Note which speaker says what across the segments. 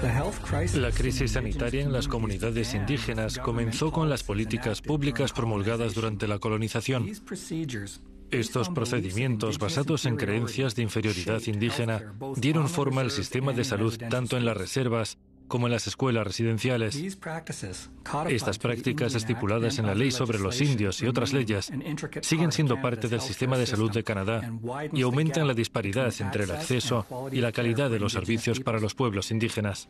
Speaker 1: La crisis sanitaria en las comunidades indígenas comenzó con las políticas públicas promulgadas durante la colonización. Estos procedimientos, basados en creencias de inferioridad indígena, dieron forma al sistema de salud tanto en las reservas como en las escuelas residenciales. Estas prácticas, estipuladas en la Ley sobre los Indios y otras leyes, siguen siendo parte del sistema de salud de Canadá y aumentan la disparidad entre el acceso y la calidad de los servicios para los pueblos indígenas.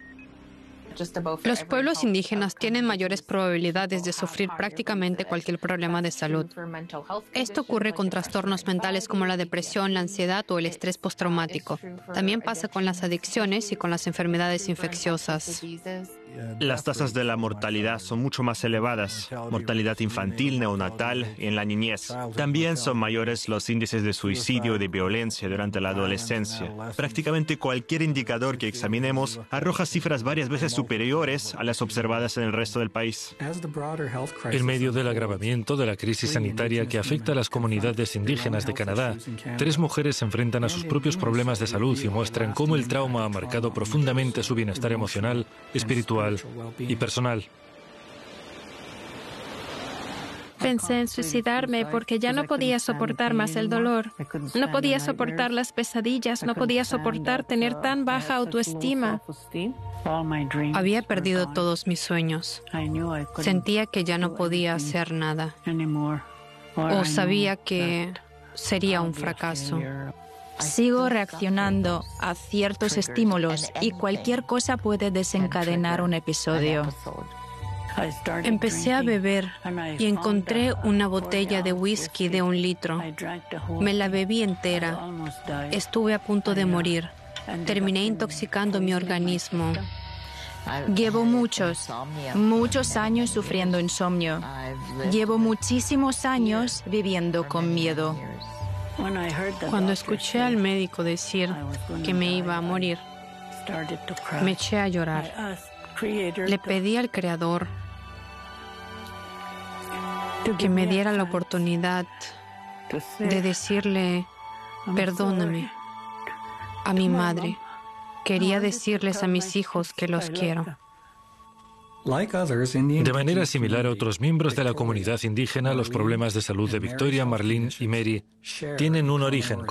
Speaker 2: Los pueblos indígenas tienen mayores probabilidades de sufrir prácticamente cualquier problema de salud. Esto ocurre con trastornos mentales como la depresión, la ansiedad o el estrés postraumático. También pasa con las adicciones y con las enfermedades infecciosas.
Speaker 3: Las tasas de la mortalidad son mucho más elevadas, mortalidad infantil, neonatal y en la niñez. También son mayores los índices de suicidio y de violencia durante la adolescencia. Prácticamente cualquier indicador que examinemos arroja cifras varias veces superiores a las observadas en el resto del país.
Speaker 1: En medio del agravamiento de la crisis sanitaria que afecta a las comunidades indígenas de Canadá, 3 mujeres se enfrentan a sus propios problemas de salud y muestran cómo el trauma ha marcado profundamente su bienestar emocional, espiritual y personal.
Speaker 4: Pensé en suicidarme porque ya no podía soportar más el dolor. No podía soportar las pesadillas, no podía soportar tener tan baja autoestima.
Speaker 2: Había perdido todos mis sueños. Sentía que ya no podía hacer nada. O sabía que sería un fracaso.
Speaker 5: Sigo reaccionando a ciertos estímulos y cualquier cosa puede desencadenar un episodio.
Speaker 2: Empecé a beber y encontré una botella de whisky de 1 litro. Me la bebí entera. Estuve a punto de morir. Terminé intoxicando mi organismo.
Speaker 5: Llevo muchos años sufriendo insomnio. Llevo muchísimos años viviendo con miedo.
Speaker 2: Cuando escuché al médico decir que me iba a morir, me eché a llorar. Le pedí al Creador que me diera la oportunidad de decirle, perdóname, a mi madre. Quería decirles a mis hijos que los quiero.
Speaker 1: De manera similar a otros miembros de la comunidad indígena, los problemas de salud de Victoria, Marlene y Mary tienen un origen